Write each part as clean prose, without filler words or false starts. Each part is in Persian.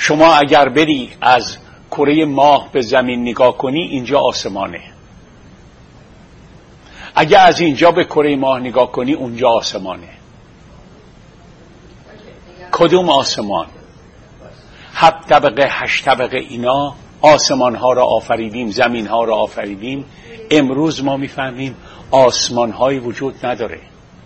شما اگر بری از کره ماه به زمین نگاه کنی، اینجا آسمانه. اگر از اینجا به کره ماه نگاه کنی، اونجا آسمانه. کدوم آسمان؟ 7 طبقه 8 طبقه اینا آسمان ها را آفریدیم، زمین ها را آفریدیم. امروز ما میفهمیم آسمان هایی وجود نداره.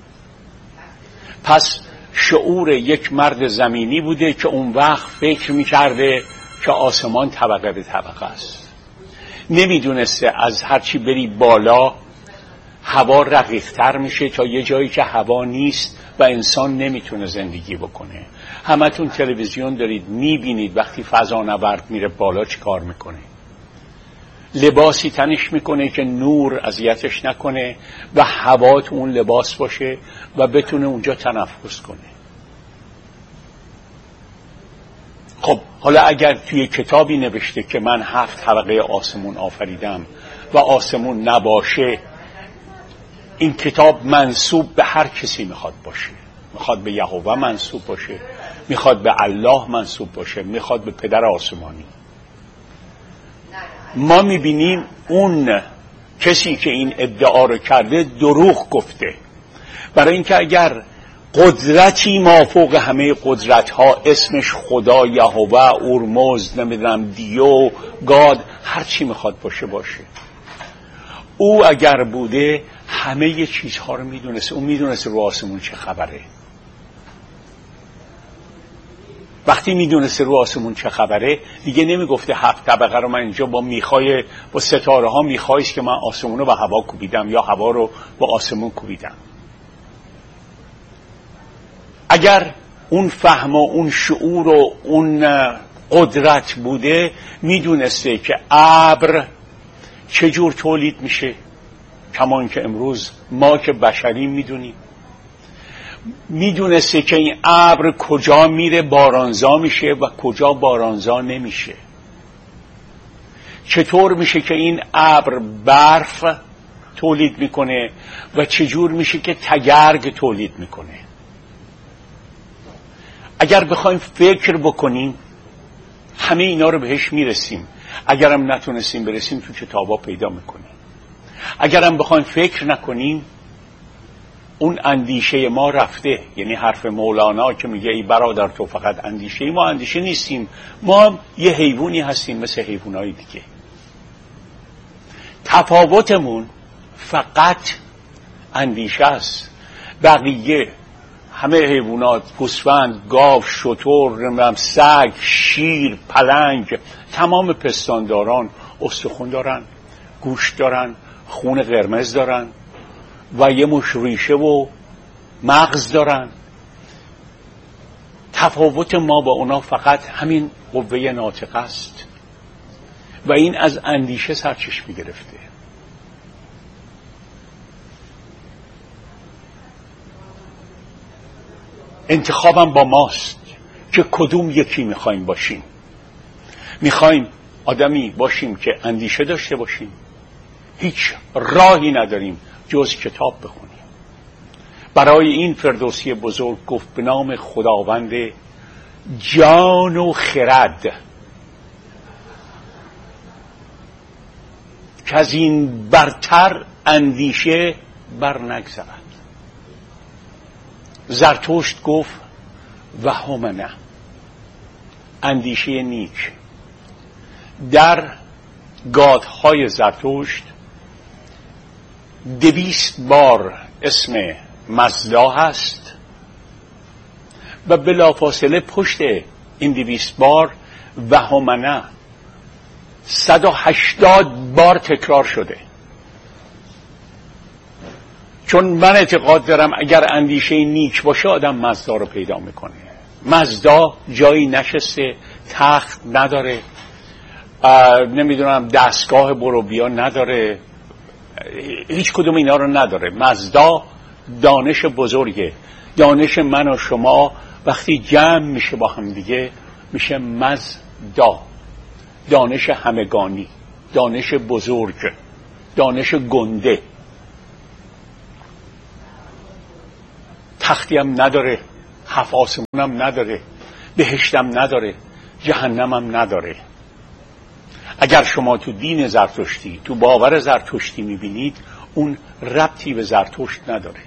پس شعور یک مرد زمینی بوده که اون وقت فکر میکرده که آسمان طبقه به طبقه است. نمیدونسته از هرچی بری بالا هوا رقیق‌تر میشه تا یه جایی که هوا نیست و انسان نمیتونه زندگی بکنه. همتون تلویزیون دارید، میبینید وقتی فضانورد میره بالا چی کار میکنه. لباسی تنش میکنه که نور اذیتش نکنه و هوا تو اون لباس باشه و بتونه اونجا تنفس کنه. خب حالا اگر توی کتابی نوشته که من 7 طبقه آسمون آفریدم و آسمون نباشه، این کتاب منسوب به هر کسی میخواد باشه. میخواد به یهوه منسوب باشه، میخواد به الله منسوب باشه، میخواد به پدر آسمانی. ما میبینیم اون کسی که این ادعا رو کرده دروغ گفته. برای اینکه اگر قدرتی مافوق همه قدرت ها، اسمش خدا، یهوه، اورمزد، نمیدونم دیو، گاد، هر چی میخواد باشه، او اگر بوده همه ی چیزها رو میدونسته. اون میدونسته رو آسمون چه خبره. وقتی میدونسته رو آسمون چه خبره دیگه نمیگفته 7 طبقه رو من اینجا با میخای با ستاره ها میخایست که من آسمون رو با هوا کوبیدم یا هوا رو با آسمون کوبیدم. اگر اون فهم و اون شعور و اون قدرت بوده، میدونسته که ابر چجور تولید میشه، کمان که امروز ما که بشری میدونیم. میدونسته که این ابر کجا میره بارانزا میشه و کجا بارانزا نمیشه. چطور میشه که این ابر برف تولید میکنه و چجور میشه که تگرگ تولید میکنه. اگر بخوایم فکر بکنیم همه اینا رو بهش میرسیم. اگرم نتونستیم برسیم تو کتابا پیدا میکنیم. اگرم بخوایم فکر نکنیم اون اندیشه ما رفته. یعنی حرف مولانا که میگه ای برادر تو فقط اندیشه ای، ما اندیشه نیستیم. ما یه حیوانی هستیم مثل حیوانای دیگه. تفاوتمون فقط اندیشه است. بقیه همه حیوانات، گوسفند، گاو، شتر، سگ، شیر، پلنگ، تمام پستانداران استخوان دارن، گوشت دارن، خون قرمز دارن و یه مش ریشه و مغز دارن. تفاوت ما با اونا فقط همین قوه ناطقه است و این از اندیشه سرچشمه گرفته. انتخابم با ماست که کدوم یکی میخوایم باشیم. میخوایم آدمی باشیم که اندیشه داشته باشیم، هیچ راهی نداریم جز کتاب بخونیم. برای این فردوسی بزرگ گفت به نام خداوند جان و خرد که از این برتر اندیشه بر نگذرد. زرتشت گفت و همنه، اندیشه نیک. در گادهای زرتشت 200 بار اسم مزدا هست و بلافاصله پشت این 200 بار و همنه 180 بار تکرار شده. چون من اعتقاد دارم اگر اندیشه نیک باشه آدم مزدا رو پیدا میکنه. مزدا جایی نشسته، تخت نداره، نمیدونم دستگاه برو بیا نداره، هیچ کدوم اینا رو نداره. مزدا دانش بزرگه. دانش من و شما وقتی جمع میشه با هم دیگه میشه مزدا. دانش همگانی، دانش بزرگ، دانش گنده. تختی هم نداره، 7 آسمون هم نداره، بهشت هم نداره، جهنم هم نداره. اگر شما تو دین زرتشتی، تو باور زرتشتی میبینید، اون ربطی به زرتشت نداره.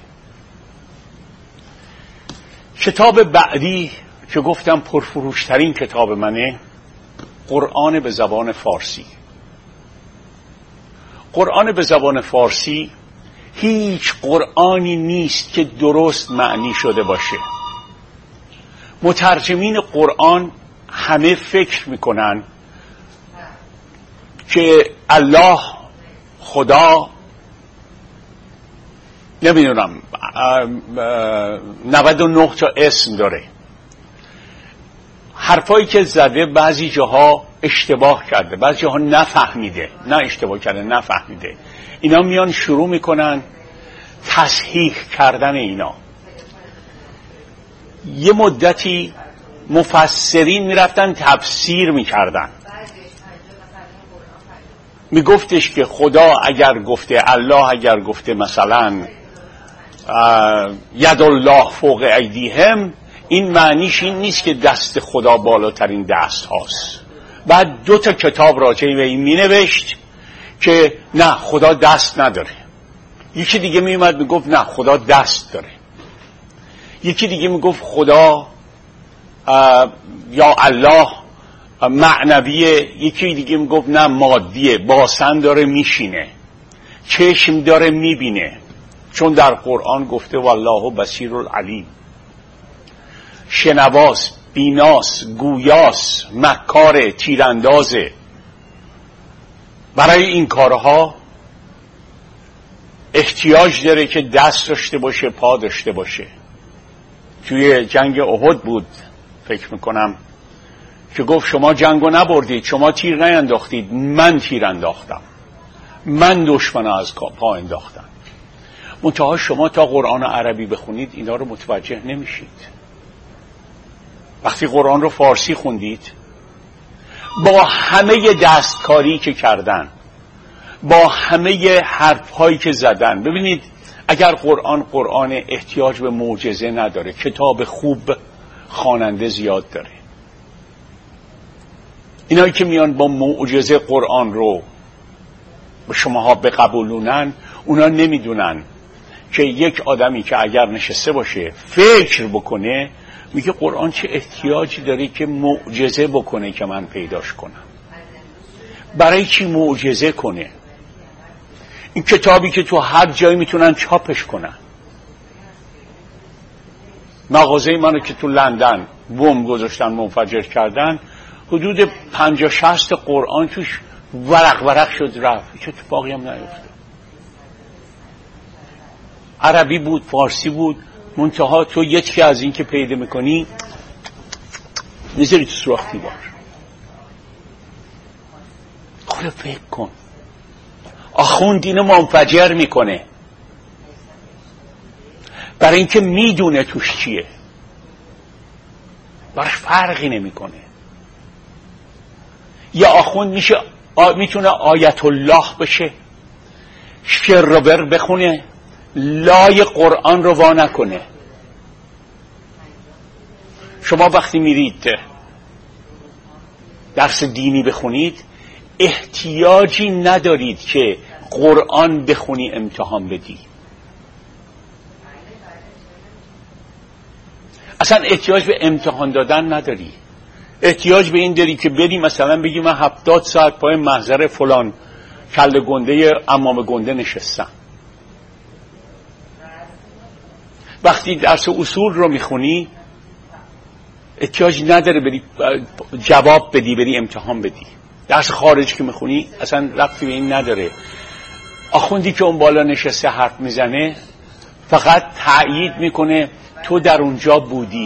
کتاب بعدی که گفتم پرفروشترین کتاب منه، قرآن به زبان فارسی. قرآن به زبان فارسی هیچ قرآنی نیست که درست معنی شده باشه. مترجمین قرآن همه فکر میکنن که الله، خدا، نمیدونم 99 تا اسم داره. حرفایی که زده بعضی جاها اشتباه کرده، بعضی جاها نفهمیده، نه اشتباه کرده، نفهمیده. اینا میان شروع میکنن تصحیح کردن اینا. یه مدتی مفسرین میرفتن تفسیر میکردن، میگفتش که خدا اگر گفته، الله اگر گفته مثلا ید الله فوق ایدیهم، این معنیش این نیست که دست خدا بالاترین دست هاست. بعد 2 تا کتاب راجع به این مینوشت که نه خدا دست نداره. یکی دیگه میومد میگفت نه خدا دست داره. یکی دیگه میگفت خدا یا الله معنویه. یکی دیگه میگفت نه مادیه، باسن داره میشینه، چشم داره میبینه، چون در قرآن گفته والله بصیر العلیم، شنواس، بیناس، گویاس، مکار، تیراندازه. برای این کارها احتیاج داره که دست داشته باشه، پا داشته باشه. توی جنگ احد بود فکر میکنم که گفت شما جنگو نبردید، شما تیر نینداختید، من تیر انداختم، من دشمن از پا انداختم. منتها شما تا قرآن عربی بخونید اینا رو متوجه نمیشید. وقتی قرآن رو فارسی خوندید، با همه دستکاری که کردن، با همه حرفهایی که زدن، ببینید اگر قرآن احتیاج به معجزه نداره، کتاب خوب خواننده زیاد داره. اینایی که میان با معجزه قرآن رو به شماها بقبولونن، اونا نمیدونن که یک آدمی که اگر نشسته باشه فکر بکنه، میگه قرآن چه احتیاجی داره که معجزه بکنه که من پیداش کنم. برای چی معجزه کنه؟ این کتابی که تو هر جایی میتونن چاپش کنن. مغازه منو که تو لندن بمب گذاشتن، منفجر کردن، حدود 50-60 قرآن توش ورق شد رفت. هیچ اتفاقی هم نیفتاد. عربی بود، فارسی بود، منتها تو یکی از این که پیدا میکنی میذاری تو سوراخ دیوار. خود فکر کن، آخوند اینو منفجر میکنه برای اینکه میدونه توش چیه، براش فرقی نمیکنه. یا آخوند میتونه آیت الله بشه، شعر رو بخونه، لای قرآن رو وا نکنه. شما وقتی میرید درس دینی بخونید، احتیاجی ندارید که قرآن بخونی امتحان بدی. اصلا احتیاج به امتحان دادن نداری. احتیاج به این داری که بری مثلا بگی من 70 ساعت پای محضر فلان کله گنده امام گنده نشستم. وقتی درس اصول رو میخونی احتیاج نداره بری جواب بدی، بری امتحان بدی. درس خارج که میخونی اصلا ربطی به این نداره. آخوندی که اون بالا نشسته حرف میزنه فقط تأیید میکنه تو در اونجا بودی.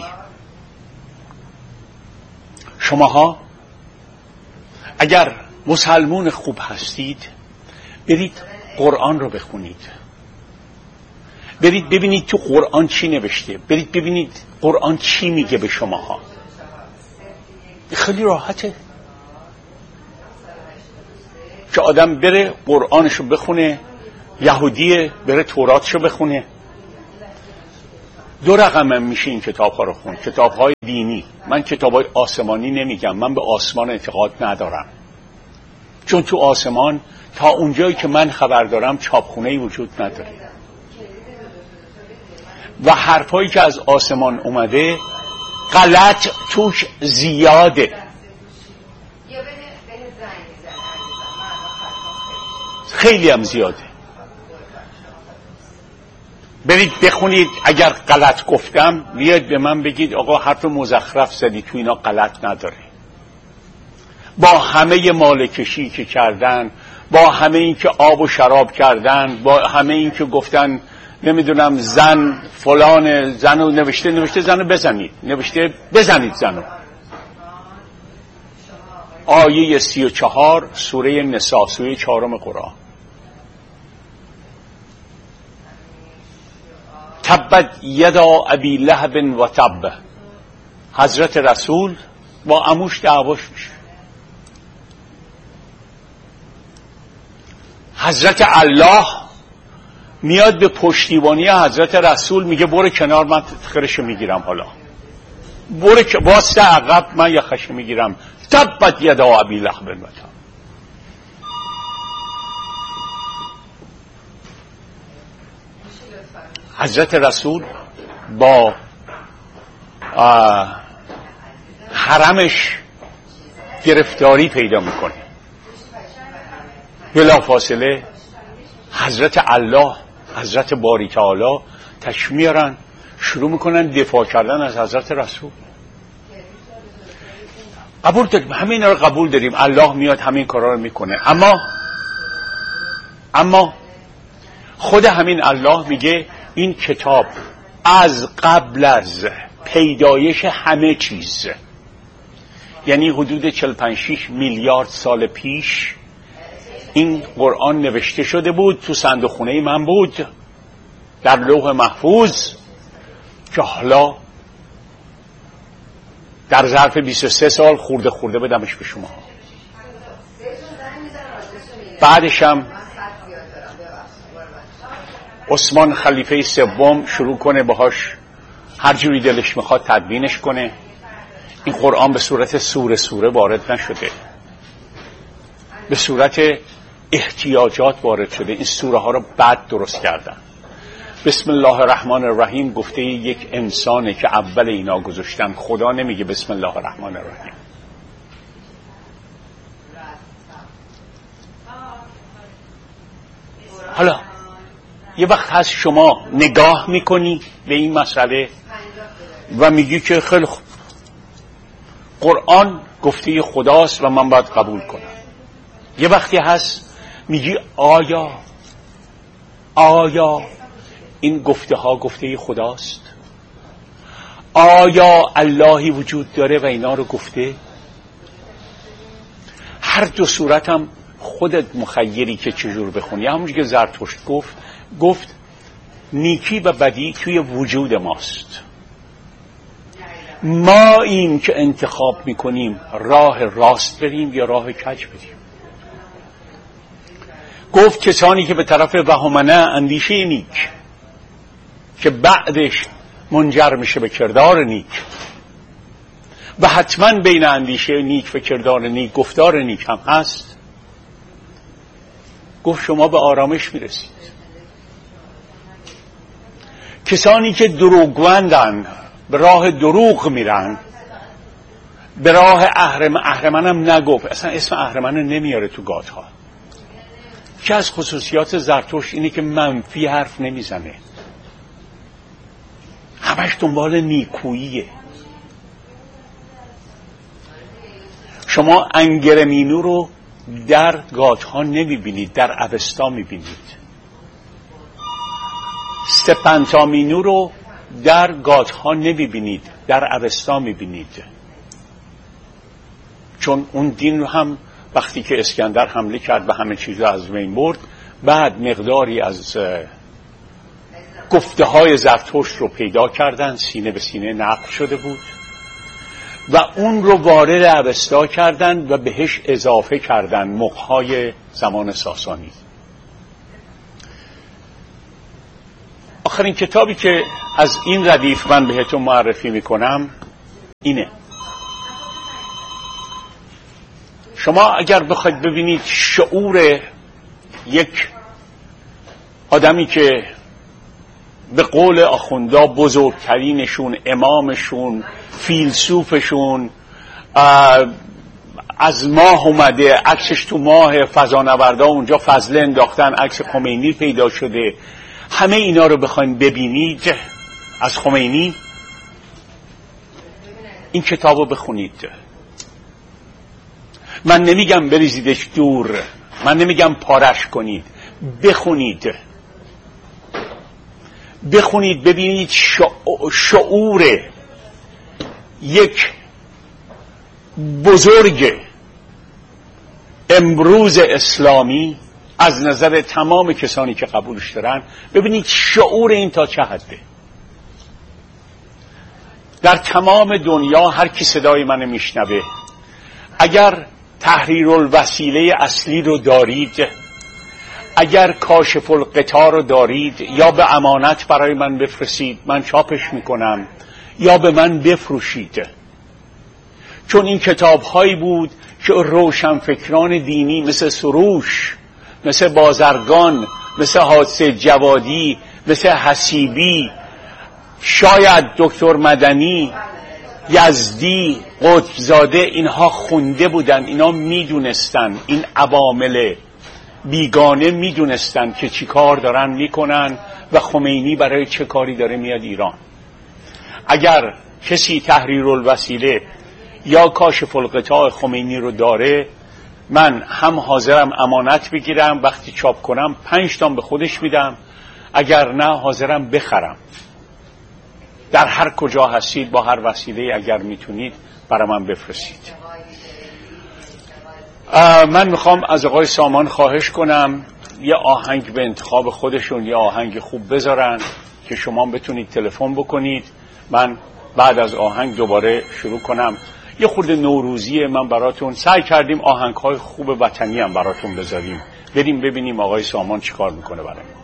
شماها اگر مسلمون خوب هستید برید قرآن رو بخونید، برید ببینید تو قرآن چی نوشته، برید ببینید قرآن چی میگه به شماها. خیلی راحته که آدم بره قرآنشو بخونه، یهودیه بره توراتشو بخونه، 2 رقم میشه این کتاب ها رو خوند، کتاب های دینی. من کتاب های آسمانی نمیگم، من به آسمان اعتقاد ندارم، چون تو آسمان تا اونجایی که من خبر دارم چاپخونه‌ای وجود نداره و حرفایی که از آسمان اومده غلط توش زیاده. خیلی هم زیاده. برید بخونید، اگر غلط گفتم بیاید به من بگید آقا حرف مزخرف زدی، تو اینا غلط نداره. با همه مالکشی که کردن، با همه این که آب و شراب کردن، با همه این که گفتن نمیدونم زن فلان، زنو نوشته زنو بزنید، نوشته بزنید زنو. آیه 34 سوره نساء، سوره 4 قرآن. تبت یدا ابی لهب و تب. حضرت رسول با عموش دعواش میشه. حضرت الله میاد به پشتیبانی حضرت رسول میگه برو کنار، من خرشو میگیرم، حالا برو که واسه عقب، من یخشو میگیرم. تبت یدا ابی لهب و تب. حضرت رسول با حرمش گرفتاری پیدا میکنه. بلافاصله حضرت الله، حضرت باری تعالی تشمیرن، شروع میکنن دفاع کردن از حضرت رسول. قبول داریم، همین رو قبول داریم، الله میاد همین کارا رو میکنه. اما خود همین الله میگه این کتاب از قبل از پیدایش همه چیز، یعنی حدود 45-46 میلیارد سال پیش این قرآن نوشته شده بود، تو صندوق خونه من بود در لوح محفوظ، که حالا در ظرف 23 سال خورده بدمش به شما. بعدش هم عثمان خلیفه سوم شروع کنه باهاش هر جوری دلش میخواد تدوینش کنه. این قرآن به صورت سوره وارد نشده، به صورت احتیاجات وارد شده. این سوره ها رو بعد درست کردن. بسم الله الرحمن الرحیم گفته یک انسانه که اول اینا گذاشتن. خدا نمیگه بسم الله الرحمن الرحیم. حالا یه وقت هست شما نگاه میکنی به این مسئله و میگی که خیلی خوب، قرآن گفته خداست و من باید قبول کنم. یه وقتی هست میگی آیا این گفته ها گفته خداست؟ آیا اللهی وجود داره و اینا رو گفته؟ هر دو صورت هم خودت مخیری که چجور بخونی. همونجور که زرتشت گفت نیکی و بدی توی وجود ماست، ما این که انتخاب میکنیم راه راست بریم یا راه کج بریم. گفت کسانی که به طرف وهمنه اندیشه نیک که بعدش منجر میشه به کردار نیک، و حتما بین اندیشه نیک و کردار نیک گفتار نیک هم هست، گفت شما به آرامش میرسید. کسانی که دروغگویندن، به راه دروغ میرن، به راه اهرمن هم نگفت، اصلا اسم اهرمن نمیاره تو گاتها. که از خصوصیات زرتشت اینه که منفی حرف نمیزنه، همش دنبال نیکوییه. شما انگرمینو رو در گاتها نمیبینید، در اوستا میبینید. سپنتامینو رو در گاتها نمیبینید، در اوستا میبینید. چون اون دین رو هم وقتی که اسکندر حمله کرد و همه چیز رو از بین برد، بعد مقداری از گفته های زرتشت رو پیدا کردن، سینه به سینه نقل شده بود و اون رو وارد اوستا کردن و بهش اضافه کردن مغ‌های زمان ساسانی. آخرین کتابی که از این ردیف من بهتون معرفی میکنم اینه. شما اگر بخواید ببینید شعور یک آدمی که به قول آخوندا بزرگترینشون، امامشون، فیلسوفشون از ماه اومده، عکسش تو ماه، فضانوردا اونجا فضله انداختن، عکس خمینی پیدا شده، همه اینا رو بخواید ببینید از خمینی، این کتاب رو بخونید. من نمیگم بریزیدش دور، من نمیگم پارش کنید، بخونید ببینید شعور یک بزرگ امروز اسلامی از نظر تمام کسانی که قبولش دارن، ببینید شعور این تا چه حده. در تمام دنیا هر کی صدای من میشنوه، اگر تحریرالوسیله اصلی رو دارید، اگر کاشف الغطا رو دارید، یا به امانت برای من بفرستید، من چاپش میکنم، یا به من بفروشید. چون این کتاب هایی بود که روشنفکران دینی مثل سروش، مثل بازرگان، مثل حادثه جوادی، مثل حسیبی، شاید دکتر مدنی، یزدی، قطبزاده، اینها خونده بودن، اینا میدونستن، این عوامل بیگانه میدونستن که چی کار دارن میکنن و خمینی برای چه کاری داره میاد ایران. اگر کسی تحریرالوسیله یا کاشف الغطا خمینی رو داره، من هم حاضرم امانت بگیرم، وقتی چاپ کنم 5 تا به خودش میدم، اگر نه حاضرم بخرم. در هر کجا هستید با هر وسیله اگر میتونید برای من بفرستید. من میخوام از آقای سامان خواهش کنم یه آهنگ به انتخاب خودشون، یه آهنگ خوب بذارن که شما بتونید تلفن بکنید، من بعد از آهنگ دوباره شروع کنم. یه خورده نوروزیه، من براتون سعی کردیم آهنگ‌های خوب وطنی هم براتون بذاریم، بریم ببینیم آقای سامان چیکار میکنه برای ما.